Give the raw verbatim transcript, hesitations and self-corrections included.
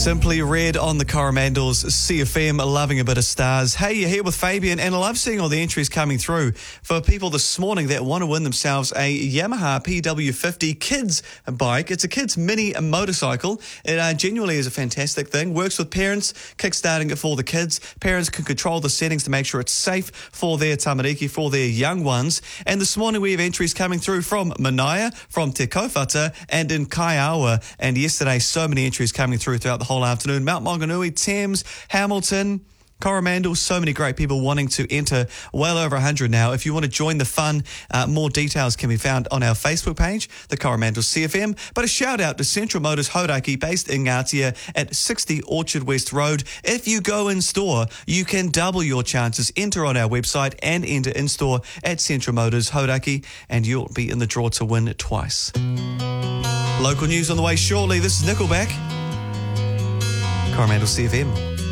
Simply Red on the Coromandels C F M, loving a bit of stars. Hey, you're here with Fabian, and I love seeing all the entries coming through for people this morning that want to win themselves a Yamaha P W fifty kids bike. It's a kids mini motorcycle. It uh, genuinely is a fantastic thing. Works with parents, kickstarting it for the kids. Parents can control the settings to make sure it's safe for their tamariki, for their young ones. And this morning we have entries coming through from Manaia, from Te Kaupata, and in Kaiawa. And yesterday, so many entries coming through throughout the whole afternoon. Mount Maunganui, Thames, Hamilton, Coromandel, so many great people wanting to enter, well over one hundred now. If you want to join the fun, uh, more details can be found on our Facebook page, the Coromandel C F M. But a shout out to Central Motors Hauraki, based in Ngatia at sixty Orchard West Road. If you go in store, you can double your chances. Enter on our website and enter in store at Central Motors Hauraki, and you'll be in the draw to win twice. Local news on the way shortly. This is Nickelback, Coromandel C F M.